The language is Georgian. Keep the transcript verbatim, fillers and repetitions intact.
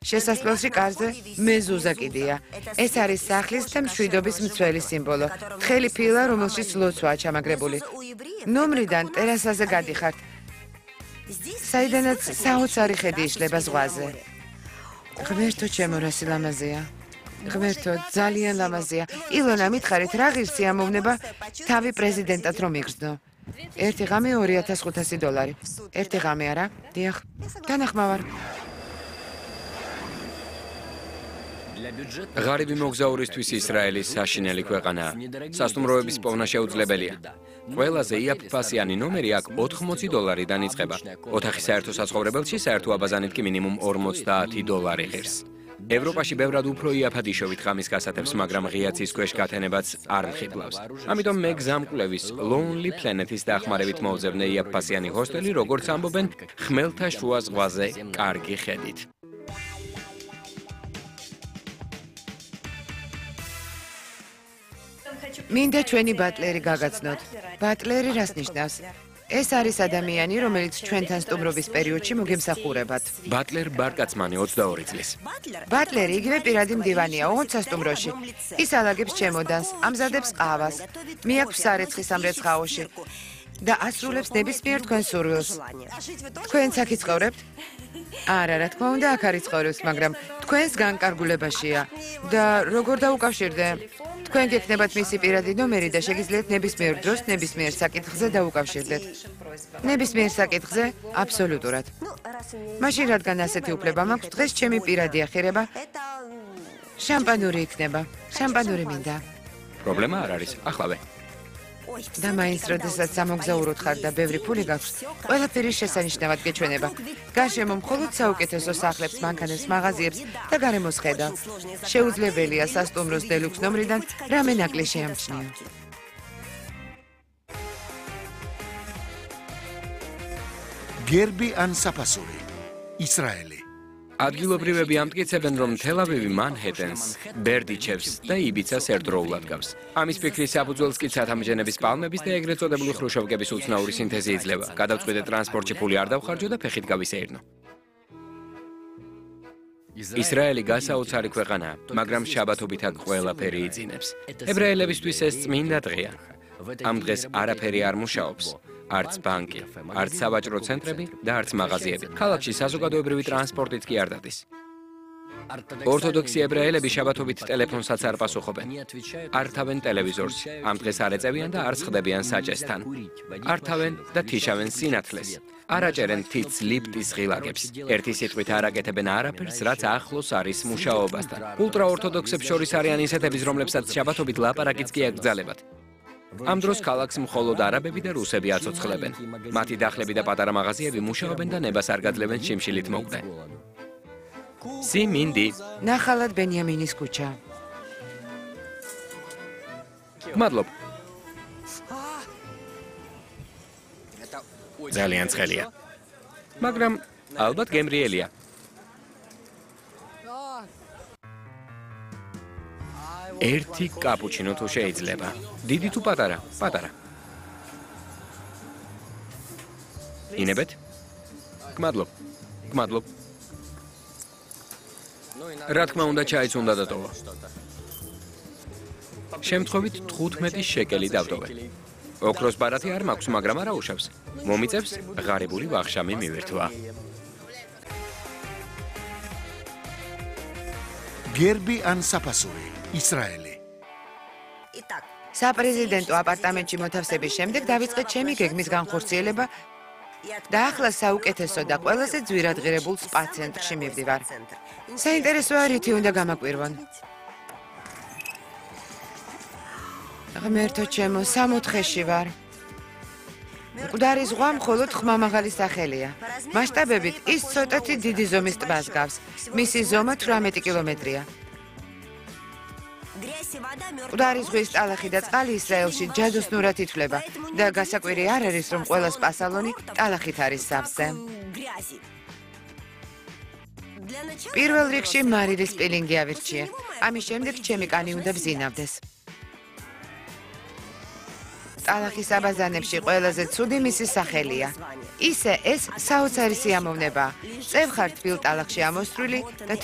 შესასვლელში კარზე მეზუზა კიდია. ეს არის სახლის და მშვიდობის მცველი სიმბოლო. თხელი ფილა, რომელშიც ლოცვაა ჩამაგრებული. ნომრიდან ტერასაზე გადიხართ. საიდანაც საოცარი ხედი იშლება ზღვაზე. ღმერთო ჩემო, რასი ლამაზია. ღმერთო, ძალიან ლამაზია. ილონა, მითხარით, რა ღირსი ამოვნება თავი პრეზიდენტად რომ იგრძნო. ერთი ღამე ორი ათას ხუთასი დოლარი. ერთი ღამე არა? დიახ. განახმავარ. ღარიბი მოგზაურისთვის ისრაელის საშინელი ქვეყანაა. სასტუმროების პოვნა შეუძლებელია. ყველაზე იაფფასიანი ნომერი აქ ოთხმოცი დოლარიდან იწყება. ოთახი საერთო საცხოვრებელში საერთო აბაზანით კი მინიმუმ ორმოცდაათი დოლარი ღირს. ევროპაში ბევრად უფრო იაფად იშოვით ღამის გასათებს, მაგრამ ღია ცის ქვეშ გათენებაც არ მხიბლავს. ამიტომ მე გზამკვლევის Lonely Planet-ის დახმარებით მოვძებნე იაფფასიანი ჰოსტელი, როგორც ამბობენ, ხმელთაშუა ზღვაზე კარგი ხედით. მინდა ჩვენი ბატლერი გაგაცნოთ. ბატლერი რას ნიშნავს? ეს არის ადამიანი, რომელიც ჩვენთან სტუმრობის პერიოდში მოგემსახურებათ. ბატლერ ბარკაცმანი ოცდაორი წლის. ბატლერი იგივე პირადი მდივანია ოღონდ სასტუმროში. ის ალაგებს ჩემოდანს, ამზადებს ყავას, მიაქვს სარეცხი სამრეცხაოში და ასრულებს ნებისმიერ თქვენ სურვილს. თქვენც აქ იცხოვრებთ? არა, რა თქმა უნდა, აქ არ იცხოვრებს, მაგრამ თქვენს განკარგულებაშია და როგორ დაუკავშირდე? თქვენ გექნებათ მისი პირადი ნომერი და შეგიძლიათ ნებისმიერ დროს, ნებისმიერ საკითხზე დაუკავშირდეთ. ნებისმიერ საკითხზე? აბსოლუტურად. მაშინ რადგან ასეთი უფლება მაქვს, დღეს ჩემი პირადი ახირება შამპანური იქნება. შამპანური მინდა. პრობლემა არ არის, ახლავე. და მაინც როდესაც სამოგზაუროდ ხარ და ბევრი ფული გაქვს, ყველაფერი შესანიშნავად გეჩვენება. გარშემო მხოლოდ საუკეთესო სახლებს, მანქანებს, მაღაზიებს და გარემოს ხედავ. შეუძლებელია სასტუმროს დელუქს ნომრიდან რამე ნაკლი შეამჩნიო. გერბი ან საფასური. ისრაელი. ადგილობრივები ამტკიცებენ, რომ თელ-ავივი მანჰეტენს, ბერდიჩევს და იბიცას ერთდროულად გავს. ამის ფიქრის საფუძველს კი ცათამბჯენების პალმების და ეგრეთ წოდებული ხრუშოვკების უცნაური სინთეზი იძლევა. გადავწყვიტე ტრანსპორტში ფული არ დავხარჯო და ფეხით გავისეირნო. ისრაელი გასაოცარი ქვეყანაა, მაგრამ შაბათობით აქ ყველაფერი იძინებს. ებრაელებისთვის ეს წმინდა დღეა. ამ დღეს არაფერი არ მუშაობს. არც ბანკი, არც სავაჭრო ცენტრები და არც მაღაზიები. ქალაქში საზოგადოებრივი ტრანსპორტიც კი არ დადის. ორთოდოქსი ებრაელები შაბათობით ტელეფონსაც არ პასუხობენ. არ თავენ ტელევიზორს, ამ დღეს არ ეწევიან და არ სხდებიან საჭესთან. არ თავენ და თიშავენ სინათლეს. არ აჭერენ თითს ლიფტის ღილაკებს. ერთი სიტყვით არ აკეთებენ არაფერს, რაც ახლოს არის მუშაობასთან. ულტრაორთოდოქსებს შორის არიან ისეთების, რომლებსაც შაბათობით ლაპარაკიც კი აკრძალებათ. ამ დროს ქალაქს მხოლოდ არაბები და რუსები აცოცხლებენ. მათი დახლები და პატარა მაღაზიები მუშაობენ და ნებას არ გაძლევენ შიმშილით მოკვდე. სიმინდი. ნახალად ბენიამინის ქუჩა. მადლობ. ძალიან ცხელია. მაგრამ ალბათ გემრიელია. ერთი კაპუჩინო თუ შეიძლება. დიდი თუ პატარა? პატარა. ინებეთ? გმადლობ. გმადლობ. რა თქმა უნდა, ჩაიც უნდა დატოვო. შემთხვევით თხუთმეტი შეკელი დავტოვე. ოქროს ბარათი არ მაქვს, მაგრამ არა უშავს. მომიწევს ღარიბული ვახშამი მივირთვა. გერბი ან საფასური. ისრაელი. საპრეზიდენტო აპარტამენტში მოთავსების შემდეგ დავიწყე ჩემი გეგმის განხორციელება და ახლა საუკეთესო და ყველაზე ძვირადღირებულ სპა ცენტრში მივდივარ. საინტერესოა, რითი უნდა გამაკვირვონ. ღმერთო ჩემო, სამოთხეში ვარ. მკვდარი ზღვა მხოლოდ ხმამაღალი სახელია. მასშტაბებით ის ცოტათი დიდი ზომის ტბას გავს. მისი ზომა თვრამეტი კილომეტრია. მკვდარი ზღვის ტალახი და წყალი ისრაელში ჯადოსნურად ითვლება და გასაკვირი არ არის, რომ ყველა სპა სალონი ტალახით არის სავსე. პირველ რიგში მარილის პილინგი ავირჩიე. ამის შემდეგ ჩემი კანი უნდა ვზინავდეს. ტალახის აბაზანებში ყველაზე ცუდი მისი სახელია. ისე ეს საოცარი სიამოვნებაა. წევ ხარ თბილ ტალახში ამოსწრული და